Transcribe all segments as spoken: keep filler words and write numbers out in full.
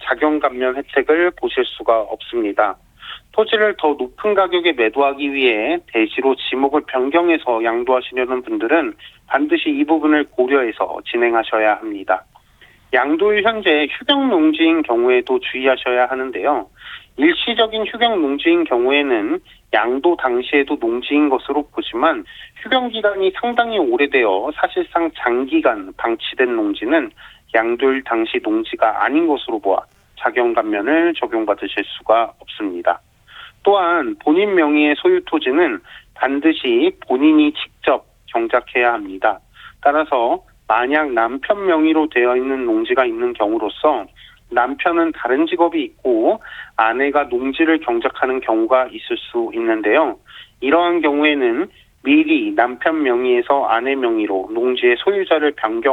자경감면 혜택을 보실 수가 없습니다. 토지를 더 높은 가격에 매도하기 위해 대시로 지목을 변경해서 양도하시려는 분들은 반드시 이 부분을 고려해서 진행하셔야 합니다. 양도일 현재 휴경 농지인 경우에도 주의하셔야 하는데요. 일시적인 휴경 농지인 경우에는 양도 당시에도 농지인 것으로 보지만 휴경 기간이 상당히 오래되어 사실상 장기간 방치된 농지는 양도일 당시 농지가 아닌 것으로 보아 자경감면을 적용받으실 수가 없습니다. 또한 본인 명의의 소유 토지는 반드시 본인이 직접 경작해야 합니다. 따라서 만약 남편 명의로 되어 있는 농지가 있는 경우로서 남편은 다른 직업이 있고 아내가 농지를 경작하는 경우가 있을 수 있는데요. 이러한 경우에는 미리 남편 명의에서 아내 명의로 농지의 소유자를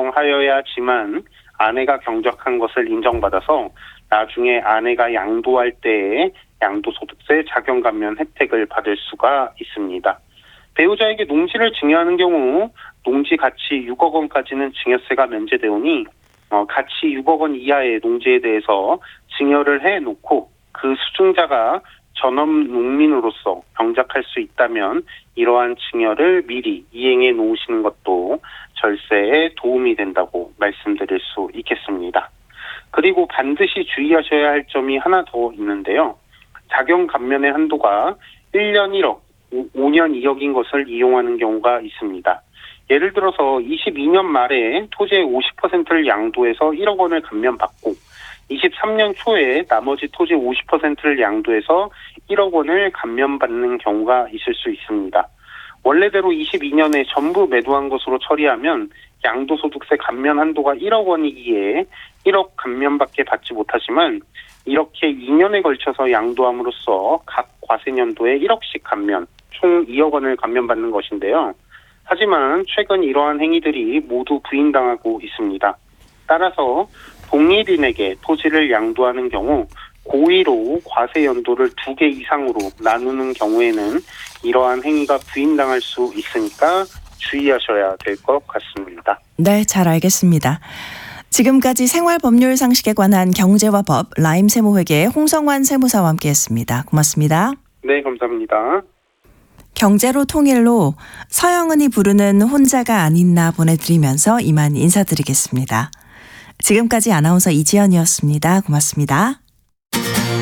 변경하여야지만 아내가 경작한 것을 인정받아서 나중에 아내가 양도할 때에 양도소득세 자경감면 혜택을 받을 수가 있습니다. 배우자에게 농지를 증여하는 경우 농지 가치 육억 원까지는 증여세가 면제되오니 어, 가치 육억 원 이하의 농지에 대해서 증여를 해놓고 그 수증자가 전업 농민으로서 경작할 수 있다면 이러한 증여를 미리 이행해 놓으시는 것도 절세에 도움이 된다고 말씀드릴 수 있겠습니다. 그리고 반드시 주의하셔야 할 점이 하나 더 있는데요. 자경감면의 한도가 일 년 일억, 오 년 이억인 것을 이용하는 경우가 있습니다. 예를 들어서 이십이 년 말에 토지의 오십 퍼센트를 양도해서 일억 원을 감면받고 이십삼 년 초에 나머지 토지 오십 퍼센트를 양도해서 일억 원을 감면받는 경우가 있을 수 있습니다. 원래대로 이십이 년에 전부 매도한 것으로 처리하면 양도소득세 감면 한도가 일억 원이기에 일억 감면밖에 받지 못하지만 이렇게 이 년에 걸쳐서 양도함으로써 각 과세년도에 일억씩 감면, 총 이억 원을 감면받는 것인데요. 하지만 최근 이러한 행위들이 모두 부인당하고 있습니다. 따라서 동일인에게 토지를 양도하는 경우 고의로 과세 연도를 두 개 이상으로 나누는 경우에는 이러한 행위가 부인당할 수 있으니까 주의하셔야 될 것 같습니다. 네, 잘 알겠습니다. 지금까지 생활법률 상식에 관한 경제와 법 라임 세무회계의 홍성환 세무사와 함께했습니다. 고맙습니다. 네, 감사합니다. 경제로 통일로 서영은이 부르는 혼자가 아닌 나 보내드리면서 이만 인사드리겠습니다. 지금까지 아나운서 이지연이었습니다. 고맙습니다.